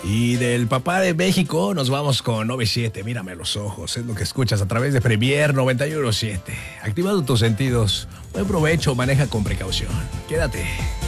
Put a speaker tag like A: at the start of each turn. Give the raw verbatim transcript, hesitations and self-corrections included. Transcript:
A: Y del papá de México nos vamos con noventa y siete. Mírame a los ojos, es lo que escuchas a través de Premier noventa y uno punto siete. Activando tus sentidos. Buen provecho, maneja con precaución. Quédate.